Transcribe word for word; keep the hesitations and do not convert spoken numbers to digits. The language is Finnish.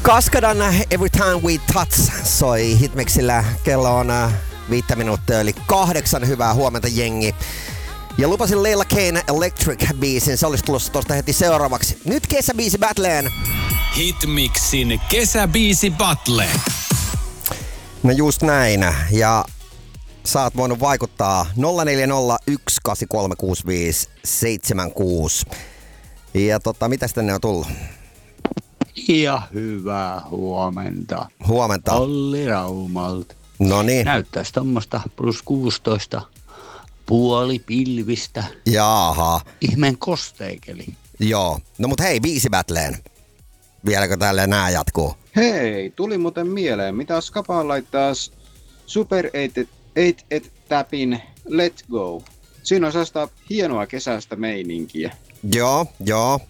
Kaskadan Every Time We Touch soi Hitmixillä. Kello on viittä minuuttia eli kahdeksan. Hyvää huomenta jengi. Ja lupasin Leila Kane Electric-biisin. Se olisi tulossa tuosta heti seuraavaksi. Nyt kesäbiisi battleen. Hitmixin kesäbiisi battle. No just näin. Ja sä oot voinut vaikuttaa nolla neljä nolla yksi kahdeksan kolme kuusi viisi seitsemän kuusi. Ja tota, mitä tänne on tullut? Ja hyvää huomenta. Huomenta. Olli Raumalta. No niin. Näyttäisi tommoista plus kuusitoista puoli pilvistä. Jaaha. Ihmeen kosteikeli. Joo. No mut hei, biisi battleen. Vieläkö tälleen nää jatkuu? Hei, tuli muuten mieleen. Mitä Skapaan laittaa Super kahdeksan Tapin Let Go. Siinä on sellaista hienoa kesäistä meininkiä. Joo, joo.